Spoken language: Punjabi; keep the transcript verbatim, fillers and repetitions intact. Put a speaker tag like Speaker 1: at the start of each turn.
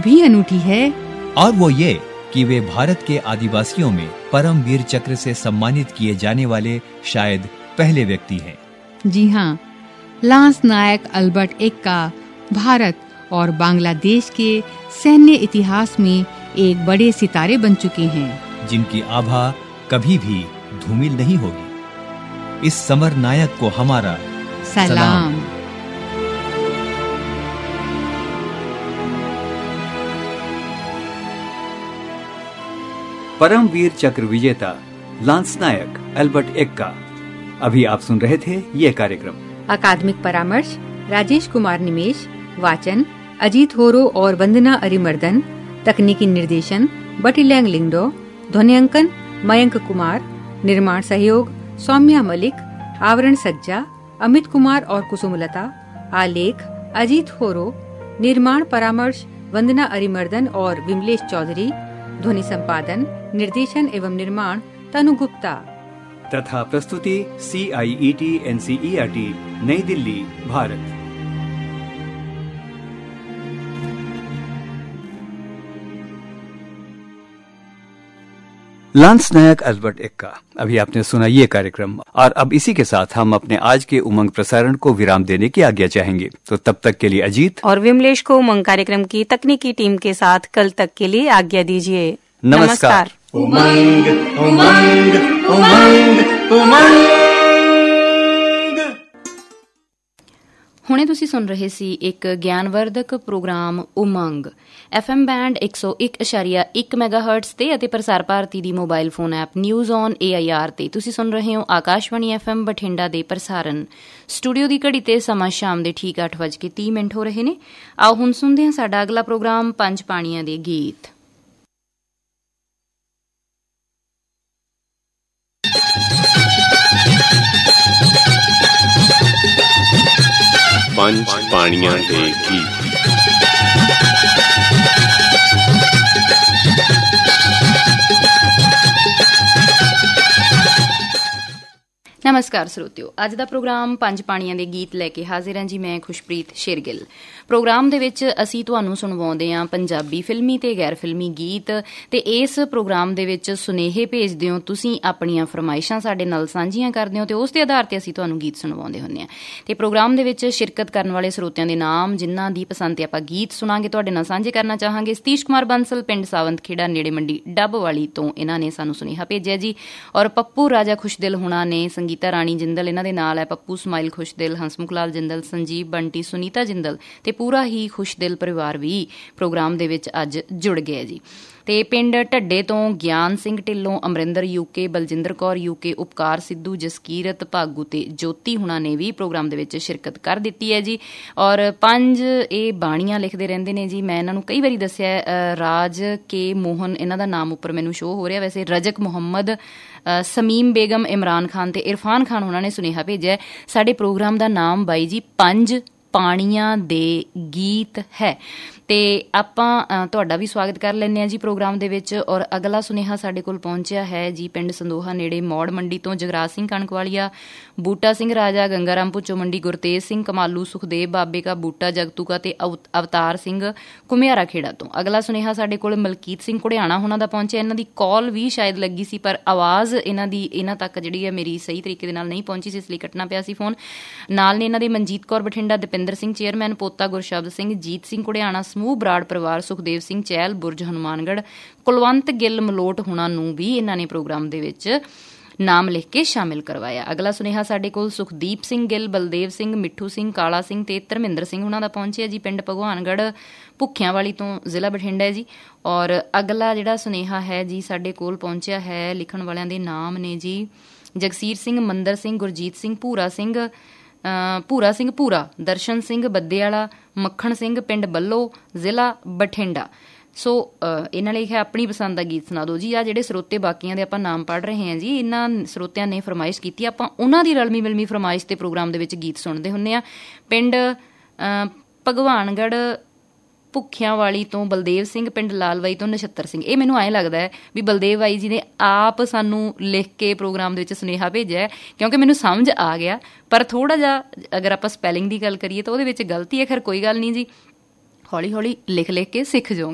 Speaker 1: भी अनूठी है,
Speaker 2: और वो ये कि वे भारत के आदिवासियों में परम वीर चक्र से सम्मानित किए जाने वाले शायद पहले व्यक्ति हैं।
Speaker 1: जी हाँ, लांस नायक अल्बर्ट एक्का भारत और बांग्लादेश के सैन्य इतिहास में एक बड़े सितारे बन चुके हैं,
Speaker 2: जिनकी आभा कभी भी धूमिल नहीं होगी। इस समर नायक को हमारा
Speaker 1: सलाम, सलाम।
Speaker 3: परमवीर चक्र विजेता लांस नायक अल्बर्ट एक्का। अभी आप सुन रहे थे ये कार्यक्रम।
Speaker 1: अकादमिक परामर्श राजेश कुमार निमेश, वाचन अजीत होरो और वंदना अरिमर्दन, तकनीकी निर्देशन बटिलैंग लिंगडो, ध्वनियांकन मयंक कुमार, निर्माण सहयोग सौम्या मलिक, आवरण सज्जा अमित कुमार और कुसुमलता, आलेख अजीत होरो, निर्माण परामर्श वंदना अरिमर्दन और विमलेश चौधरी, ध्वनि संपादन निर्देशन एवं निर्माण तनु गुप्ता
Speaker 3: तथा प्रस्तुति सी आई E T N C E R T नई दिल्ली भारत। लांस नायक अल्बर्ट एक्का। अभी आपने सुना ये कार्यक्रम, और अब इसी के साथ हम अपने आज के उमंग प्रसारण को विराम देने की आज्ञा चाहेंगे। तो तब तक के लिए अजीत
Speaker 4: और विमलेश को उमंग कार्यक्रम की तकनीकी टीम के साथ कल तक के लिए आज्ञा दीजिए।
Speaker 3: नमस्कार।
Speaker 5: उमंग उमंग उमंग उमंग।
Speaker 4: ਹੁਣੇ ਤੁਸੀਂ ਸੁਣ ਰਹੇ ਸੀ ਇੱਕ ਗਿਆਨਵਰਧਕ ਪ੍ਰੋਗਰਾਮ ਉਮੰਗ ਐਫ ਐਮ ਬੈਂਡ ਇੱਕ ਸੌ ਇੱਕ ਦਸ਼ਮਲਵ ਇੱਕ ਮੈਗਾਹਰਟਜ਼ ਤੇ ਅਤੇ ਪ੍ਰਸਾਰ ਭਾਰਤੀ ਦੀ mobile phone app news on A I R ਤੇ। ਤੁਸੀਂ ਸੁਣ ਰਹੇ ਹੋ ਆਕਾਸ਼ਵਾਣੀ ਐਫ ਐਮ ਬਠਿੰਡਾ ਦੇ ਪ੍ਰਸਾਰਣ। ਸਟੂਡੀਓ ਦੀ ਘੜੀ ਤੇ ਸਮਾਂ ਸ਼ਾਮ ਦੇ ਠੀਕ ਅੱਠ ਵੱਜ ਕੇ ਤੀਹ ਮਿੰਟ ਹੋ ਰਹੇ ਨੇ। ਆਓ ਹੁਣ ਸੁਣਦੇ ਹਾਂ ਸਾਡਾ ਅਗਲਾ ਪ੍ਰੋਗਰਾਮ ਪੰਜ ਪਾਣੀਆਂ ਦੇ ਗੀਤ।
Speaker 6: ਪੰਜ ਪਾਣੀਆਂ ਦੇ ਗੀਤ।
Speaker 4: ਨਮਸਕਾਰ ਸਰੋਤਿਓ, ਅੱਜ ਦਾ ਪ੍ਰੋਗਰਾਮ ਪੰਜ ਪਾਣੀਆਂ ਦੇ ਗੀਤ ਲੈ ਕੇ ਹਾਜ਼ਰ ਹਾਂ ਜੀ। ਮੈਂ ਖੁਸ਼ਪ੍ਰੀਤ ਸ਼ੇਰਗਿੱਲ। ਪ੍ਰੋਗਰਾਮ ਦੇ ਵਿੱਚ ਅਸੀਂ ਤੁਹਾਨੂੰ ਸੁਣਵਾਉਂਦੇ ਹਾਂ ਪੰਜਾਬੀ ਫਿਲਮੀ ਤੇ ਗੈਰ ਫਿਲਮੀ ਗੀਤ, ਤੇ ਇਸ ਪ੍ਰੋਗਰਾਮ ਦੇ ਵਿੱਚ ਸੁਨੇਹੇ ਭੇਜਦੇ ਹੋ ਤੁਸੀਂ, ਆਪਣੀਆਂ ਫਰਮਾਇਸ਼ਾਂ ਸਾਡੇ ਨਾਲ ਸਾਂਝੀਆਂ ਕਰਦੇ ਹੋ ਤੇ ਉਸ ਦੇ ਆਧਾਰ ਤੇ ਅਸੀਂ ਤੁਹਾਨੂੰ ਗੀਤ ਸੁਣਵਾਉਂਦੇ ਹੁੰਦੇ ਹਾਂ। ਤੇ ਪ੍ਰੋਗਰਾਮ ਦੇ ਵਿੱਚ ਸ਼ਿਰਕਤ ਕਰਨ ਵਾਲੇ ਸਰੋਤਿਆਂ ਦੇ ਨਾਮ, ਜਿਨ੍ਹਾਂ ਦੀ ਪਸੰਦ ਤੇ ਆਪਾਂ ਗੀਤ ਸੁਣਾਂਗੇ, ਤੁਹਾਡੇ ਨਾਲ ਸਾਂਝੇ ਕਰਨਾ ਚਾਹਾਂਗੇ। ਸਤੀਸ਼ ਕੁਮਾਰ ਬੰਸਲ, ਪਿੰਡ ਸਾਵੰਤ ਖੇੜਾ ਨੇੜੇ ਮੰਡੀ ਡੱਬ ਵਾਲੀ ਤੋਂ ਇਹਨਾਂ ਨੇ ਸਾਨੂੰ ਸੁਨੇਹਾ ਭੇਜਿਆ ਜੀ। ਔਰ ਪੱਪੂ ਰਾਜਾ ਖੁਸ਼ਦਿਲ ਹੁਣਾਂ ਨੇ, ਸੰਗੀਤਾ ਰਾਣੀ ਜਿੰਦਲ ਇਹਨਾਂ ਦੇ ਨਾਲ ਹੈ, ਪੱਪੂ ਸਮਾਈਲ ਖੁਸ਼ਦਿਲ, ਹੰਸਮੁਖ ਲਾਲ ਜਿੰਦਲ, ਸੰਜੀਵ ਬੰਟੀ, ਸੁਨੀਤਾ ਜਿੰਦਲ ਤੇ ਪੂਰਾ ਹੀ ਖੁਸ਼ਦਿਲ ਪਰਿਵਾਰ ਵੀ ਪ੍ਰੋਗਰਾਮ ਦੇ ਵਿੱਚ ਅੱਜ ਜੁੜ ਗਿਆ ਜੀ। ਤੇ ਪਿੰਡ ਢੱਡੇ ਤੋਂ ਗਿਆਨ ਸਿੰਘ ਢਿੱਲੋਂ, ਅਮਰਿੰਦਰ ਯੂਕੇ, ਬਲਜਿੰਦਰ ਕੌਰ ਯੂਕੇ, ਉਪਕਾਰ ਸਿੱਧੂ, ਜਸਕੀਰਤ ਭਾਗੂ ਤੇ ਜੋਤੀ ਹੁਣਾਂ ਨੇ ਵੀ ਪ੍ਰੋਗਰਾਮ ਦੇ ਵਿੱਚ ਸ਼ਿਰਕਤ ਕਰ ਦਿੱਤੀ ਹੈ ਜੀ। ਔਰ ਪੰਜ ਇਹ ਬਾਣੀਆਂ ਲਿਖਦੇ ਰਹਿੰਦੇ ਨੇ ਜੀ। ਮੈਂ ਇਹਨਾਂ ਨੂੰ ਕਈ ਵਾਰੀ ਦੱਸਿਆ, ਰਾਜ ਕੇ ਮੋਹਨ ਇਹਨਾਂ ਦਾ ਨਾਮ ਉੱਪਰ ਮੈਨੂੰ ਸ਼ੋਅ ਹੋ ਰਿਹਾ, ਵੈਸੇ ਰਜਕ ਮੁਹੰਮਦ, ਸਮੀਮ ਬੇਗਮ, ਇਮਰਾਨ ਖਾਨ ਤੇ ਇਰਫਾਨ ਖਾਨ ਉਹਨਾਂ ਨੇ ਸੁਨੇਹਾ ਭੇਜਿਆ। ਸਾਡੇ ਪ੍ਰੋਗਰਾਮ ਦਾ ਨਾਮ ਬਾਈ ਜੀ ਪੰਜ ਪਾਣੀਆਂ ਦੇ ਗੀਤ ਹੈ। ਤੇ ਆਪਾਂ ਤੁਹਾਡਾ ਵੀ ਸਵਾਗਤ ਕਰ ਲੈਂਦੇ ਹਾਂ ਜੀ ਪ੍ਰੋਗਰਾਮ ਦੇ ਵਿੱਚ। ਔਰ ਅਗਲਾ ਸੁਨੇਹਾ ਸਾਡੇ ਕੋਲ ਪਹੁੰਚਿਆ ਹੈ ਜੀ ਪਿੰਡ ਸੰਦੋਹਾ ਨੇੜੇ ਮੌੜ ਮੰਡੀ ਤੋਂ ਜਗਰਾਜ ਸਿੰਘ ਕਣਕਵਾਲੀਆ, ਬੂਟਾ ਸਿੰਘ ਰਾਜਾ, ਗੰਗਾਰਾਮ ਭੁੱਚੋ ਮੰਡੀ, ਗੁਰਤੇਜ ਸਿੰਘ ਕਮਾਲੂ, ਸੁਖਦੇਵ ਬਾਬੇ ਕਾ, ਬੂਟਾ ਜਗਤੂ ਕਾ ਤੇ ਅਵਤਾਰ ਸਿੰਘ ਘੁਮਿਆਰਾ ਖੇੜਾ ਤੋਂ। ਅਗਲਾ ਸੁਨੇਹਾ ਸਾਡੇ ਕੋਲ ਮਲਕੀਤ ਸਿੰਘ ਘੁੜਿਆਣਾ ਹੁਣਾਂ ਦਾ ਪਹੁੰਚਿਆ। ਇਹਨਾਂ ਦੀ ਕਾਲ ਵੀ ਸ਼ਾਇਦ ਲੱਗੀ ਸੀ, ਪਰ ਆਵਾਜ਼ ਇਹਨਾਂ ਦੀ ਇਹਨਾਂ ਤੱਕ ਜਿਹੜੀ ਹੈ ਮੇਰੀ ਸਹੀ ਤਰੀਕੇ ਦੇ ਨਾਲ ਨਹੀਂ ਪਹੁੰਚੀ ਸੀ, ਇਸ ਲਈ ਕੱਟਣਾ ਪਿਆ ਸੀ ਫੋਨ। ਨਾਲ ਨੇ ਇਹਨਾਂ ਦੇ ਮਨਜੀਤ ਕੌਰ ਬਠਿੰਡਾ, ਦਪਿੰਦਰ ਸਿੰਘ ਚੇਅਰਮੈਨ, ਪੋਤਾ ਗੁਰਸ਼ਬਦ ਸਿੰਘ, ਜੀਤ ਸਿੰਘ ਘੁੜਿਆਣਾ, ਸਮੂਹ ਬਰਾੜ ਪਰਿਵਾਰ, ਸੁਖਦੇਵ ਸਿੰਘ ਚਹਿਲ, ਬੁਰਜ ਹਨੂਮਾਨਗੜ੍ਹ, ਕੁਲਵੰਤ ਗਿੱਲ ਮਲੋਟ ਹੁਣਾਂ ਨੂੰ ਵੀ ਇਹਨਾਂ ਨੇ ਪ੍ਰੋਗਰਾਮ ਦੇ ਵਿੱਚ ਨਾਮ ਲਿਖ ਕੇ ਸ਼ਾਮਿਲ ਕਰਵਾਇਆ। ਅਗਲਾ ਸੁਨੇਹਾ ਸਾਡੇ ਕੋਲ ਸੁਖਦੀਪ ਸਿੰਘ ਗਿੱਲ, ਬਲਦੇਵ ਸਿੰਘ, ਮਿੱਠੂ ਸਿੰਘ, ਕਾਲਾ ਸਿੰਘ ਤੇ ਧਰਮਿੰਦਰ ਸਿੰਘ ਹੁਣਾਂ ਦਾ ਪਹੁੰਚਿਆ ਜੀ ਪਿੰਡ ਭਗਵਾਨਗੜ੍ਹ ਭੁੱਖਿਆਂ ਵਾਲੀ ਤੋਂ, ਜ਼ਿਲ੍ਹਾ ਬਠਿੰਡਾ ਜੀ। ਔਰ ਅਗਲਾ ਜਿਹੜਾ ਸੁਨੇਹਾ ਹੈ ਜੀ ਸਾਡੇ ਕੋਲ ਪਹੁੰਚਿਆ ਹੈ, ਲਿਖਣ ਵਾਲਿਆਂ ਦੇ ਨਾਮ ਨੇ ਜੀ ਜਗਸੀਰ ਸਿੰਘ, ਮੰਦਰ ਸਿੰਘ, ਗੁਰਜੀਤ ਸਿੰਘ, ਭੂਰਾ ਸਿੰਘ, ਭੂਰਾ ਸਿੰਘ ਭੂਰਾ, ਦਰਸ਼ਨ ਸਿੰਘ ਬੱਦੇ ਵਾਲਾ, ਮੱਖਣ ਸਿੰਘ, ਪਿੰਡ ਬੱਲੋ, ਜ਼ਿਲ੍ਹਾ ਬਠਿੰਡਾ। ਸੋ ਇਹਨਾਂ ਨੇ ਲਿਖਿਆ ਆਪਣੀ ਪਸੰਦ ਦਾ ਗੀਤ ਸੁਣਾ ਦਿਓ ਜੀ। ਆ ਜਿਹੜੇ ਸਰੋਤੇ ਬਾਕੀਆਂ ਦੇ ਆਪਾਂ ਨਾਮ ਪੜ੍ਹ ਰਹੇ ਹਾਂ ਜੀ, ਇਹਨਾਂ ਸਰੋਤਿਆਂ ਨੇ ਫਰਮਾਇਸ਼ ਕੀਤੀ, ਆਪਾਂ ਉਹਨਾਂ ਦੀ ਰਲਮੀ ਮਿਲਮੀ ਫਰਮਾਇਸ਼ ਤੇ ਪ੍ਰੋਗਰਾਮ ਦੇ ਵਿੱਚ ਗੀਤ ਸੁਣਦੇ ਹੁੰਦੇ ਹਾਂ। ਪਿੰਡ ਭਗਵਾਨਗੜ੍ਹ ਭੁੱਖਿਆਂ ਵਾਲੀ ਤੋਂ ਬਲਦੇਵ ਸਿੰਘ, ਪਿੰਡ ਲਾਲਵਾਈ ਤੋਂ ਨਛੱਤਰ ਸਿੰਘ। ਇਹ ਮੈਨੂੰ ਐਂ ਲੱਗਦਾ ਹੈ ਵੀ ਬਲਦੇਵ ਬਾਈ ਜੀ ਨੇ ਆਪ ਸਾਨੂੰ ਲਿਖ ਕੇ ਪ੍ਰੋਗਰਾਮ ਦੇ ਵਿੱਚ ਸੁਨੇਹਾ ਭੇਜਿਆ, ਕਿਉਂਕਿ ਮੈਨੂੰ ਸਮਝ ਆ ਗਿਆ, ਪਰ ਥੋੜ੍ਹਾ ਜਿਹਾ ਅਗਰ ਆਪਾਂ ਸਪੈਲਿੰਗ ਦੀ ਗੱਲ ਕਰੀਏ ਤਾਂ ਉਹਦੇ ਵਿੱਚ ਗਲਤੀ ਹੈ। ਖੈਰ ਕੋਈ ਗੱਲ ਨਹੀਂ ਜੀ, ਹੌਲੀ ਹੌਲੀ ਲਿਖ ਲਿਖ ਕੇ ਸਿੱਖ ਜਾਓ।